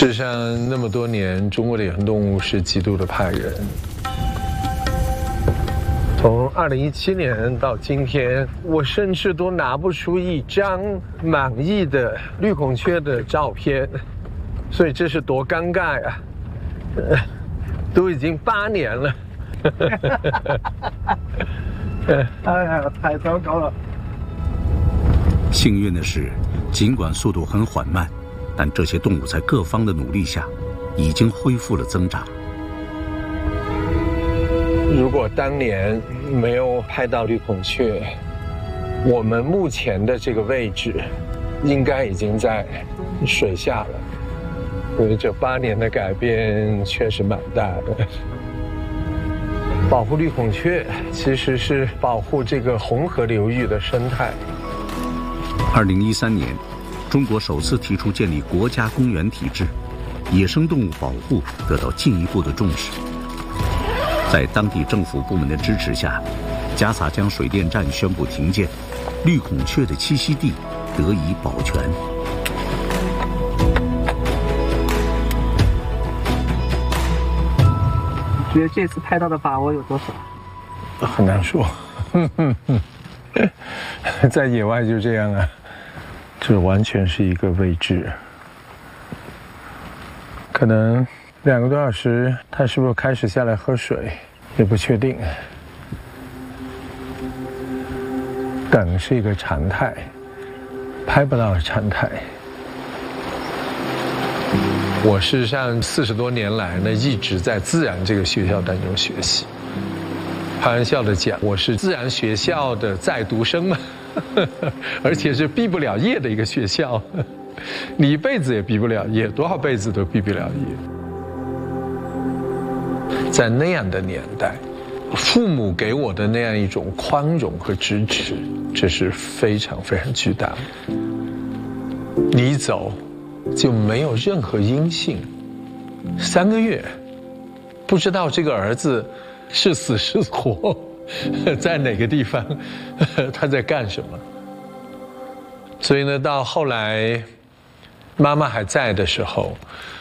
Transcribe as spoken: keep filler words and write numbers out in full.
事实上，那么多年，中国的野生动物是极度的怕人。从二零一七年到今天，我甚至都拿不出一张满意的绿孔雀的照片，所以这是多尴尬呀！呃、都已经八年了。 哎呀，太糟糕了！ 幸运的是，尽管速度很缓慢，但这些动物在各方的努力下，已经恢复了增长。 如果当年没有拍到绿孔雀，我们目前的这个位置，应该已经在水下了。因为这八年的改变确实蛮大的。保护绿孔雀其实是保护这个红河流域的生态。 二零一三年，中国首次提出建立国家公园体制，野生动物保护得到进一步的重视。在当地政府部门的支持下，贾洒江水电站宣布停建，绿孔雀的栖息地得以保全。 你觉得这次拍到的把握有多少？ 很难说。在野外就这样啊，这完全是一个未知。可能两个多小时，它是不是开始下来喝水，也不确定。等是一个常态，拍不到的常态。我事实上四十多年来呢，一直在自然这个学校当中学习。开玩笑的讲，我是自然学校的在读生嘛，而且是毕不了业的一个学校。你一辈子也毕不了业，多少辈子都毕不了业。在那样的年代，父母给我的那样一种宽容和支持，这是非常非常巨大的。你一走就没有任何音信，三个月不知道这个儿子是死是活，在哪个地方，他在干什么。所以呢，到后来妈妈还在的时候，